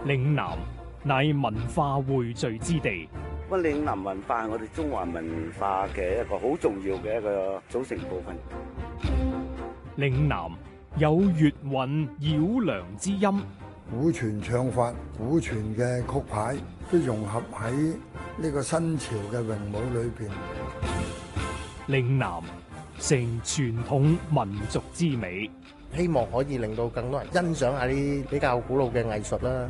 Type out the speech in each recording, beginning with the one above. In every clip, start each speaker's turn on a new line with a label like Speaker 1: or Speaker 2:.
Speaker 1: 嶺南乃文化匯聚之地。
Speaker 2: 嶺南文化係我哋中華文化嘅一個好重要嘅一個組成部分。
Speaker 1: 嶺南有粵韻繞梁之音，
Speaker 3: 古傳唱法、古傳嘅曲牌都融合喺呢個新潮嘅詠舞裏邊。
Speaker 1: 嶺南成傳統民族之美，
Speaker 4: 希望可以令到更多人欣賞下啲比較古老嘅藝術啦。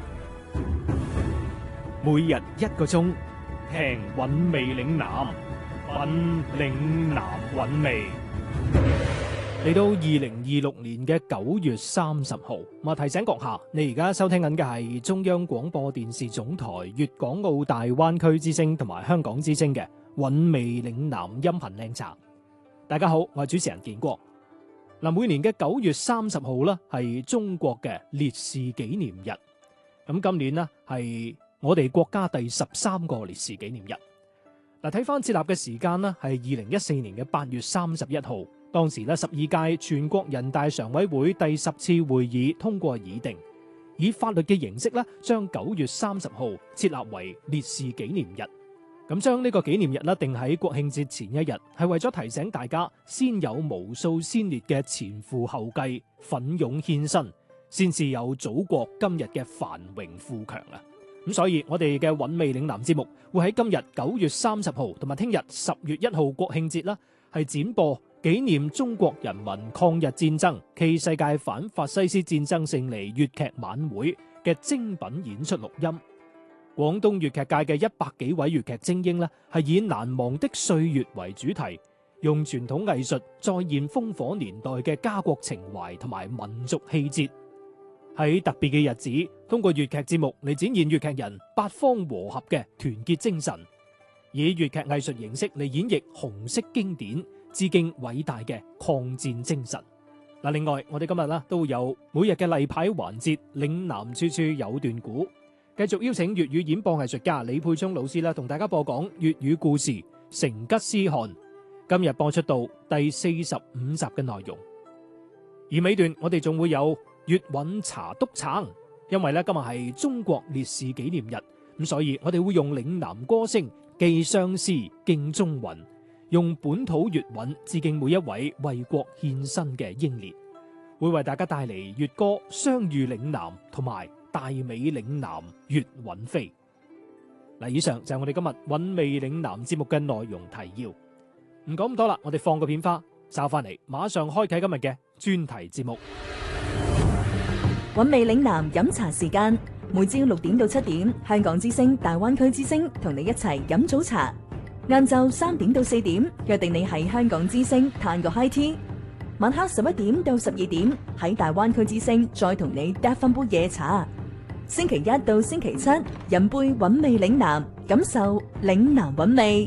Speaker 1: 每日1個鐘，聽韻味嶺南，品嶺南韻味。嚟到2026年嘅9月30號，我提醒閣下，你而家收聽緊嘅係中央廣播電視總台粵港澳大灣區之聲同埋香港之聲嘅韻味嶺南音頻靚茶。大家好，我係主持人建國。每年嘅9月30號呢係中國嘅烈士紀念日。咁今年呢係我哋國家第13個烈士紀念日。睇翻設立嘅時間呢係2014年嘅8月31號。當時呢12屆全國人大常委會第10次會議通過議定，以法律嘅形式呢將9月30號設立為烈士紀念日。咁將呢個紀念日呢定喺國慶節前一日，係為咗提醒大家先有無數先烈嘅前赴後繼、奮勇獻身，先至有祖國今日嘅繁榮富強啊！咁所以我哋嘅韻味嶺南節目會喺今日9月30號同埋聽日10月1號國慶節啦，係展播紀念中國人民抗日戰爭暨世界反法西斯戰爭勝利粵劇晚會嘅精品演出錄音。廣東粵劇界嘅100幾位粵劇精英呢，係以難忘的歲月為主題，用傳統藝術再現烽火年代嘅家國情懷同埋民族氣節。喺特別嘅日子，通過粵劇節目嚟展現粵劇人八方和合嘅團結精神，以粵劇藝術形式嚟演繹紅色經典，致敬偉大嘅抗戰精神。另外我哋今日都會有每日嘅例牌環節，嶺南處處有段古，繼續邀請粵語演播藝術家李佩聰老師同大家播講粵語故事《成吉思汗》。今日播出到第45集嘅內容，而尾段我哋仲會有粵韻茶篤撐，因為今日係中國烈士紀念日，咁所以我哋會用嶺南歌聲寄相思敬忠魂，用本土粵韻致敬每一位為國獻身嘅英烈，會為大家帶嚟粵歌《相遇嶺南》同埋大美嶺南粵韻飛。以上就係我哋今日韻味嶺南節目嘅內容提要。唔講咁多啦，我哋放個片花，稍翻嚟馬上開啟今日嘅專題節目。
Speaker 5: 韻味嶺南飲茶時間，每朝6點到7點，香港之聲、大灣區之聲同你一齊飲早茶。晏晝3點到4點，約定你喺香港之聲嘆個 high tea。晚黑11點到12點，喺大灣區之聲再同你嗒翻杯夜茶。星期1到星期7，飲杯韻味嶺南，感受嶺南韻味。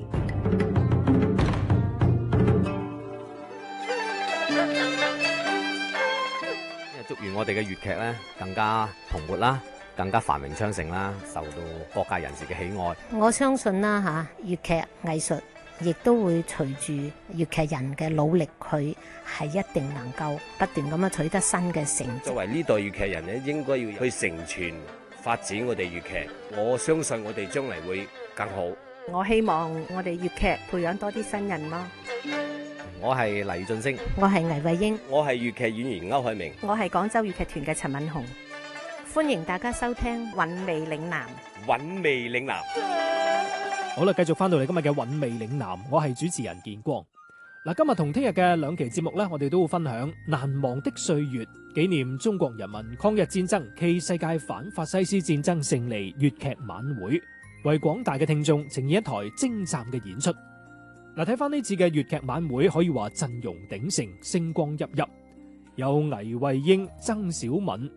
Speaker 6: 祝願我哋嘅粵劇咧更加蓬勃啦，更加繁榮昌盛啦，受到各界人士嘅喜愛。
Speaker 7: 我相信啦粵劇藝術亦都會隨住粵劇人嘅努力，佢係一定能夠不斷咁樣取得新嘅成績。
Speaker 8: 作為呢代粵劇人咧，應該要去承傳發展我哋粵劇。我相信我哋將來會更好。
Speaker 9: 我希望我哋粵劇培養多啲新人咯。
Speaker 6: 我係黎俊升，
Speaker 7: 我係倪慧英，
Speaker 8: 我係粵劇演員歐海明，
Speaker 9: 我係廣州粵劇團嘅陳敏紅。歡迎大家收聽韻味嶺南。
Speaker 8: 韻味嶺南。
Speaker 1: 好啦，繼續翻到嚟今日嘅韻味嶺南，我係主持人建光。今日同聽日嘅兩期節目呢，我哋都會分享難忘的歲月，紀念中國人民抗日戰爭暨世界反法西斯戰爭勝利粵劇晚會，為廣大嘅聽眾呈現一台精湛嘅演出。睇翻呢次嘅粵劇晚會，可以話陣容鼎盛，星光熠熠，有倪慧英、曾小敏、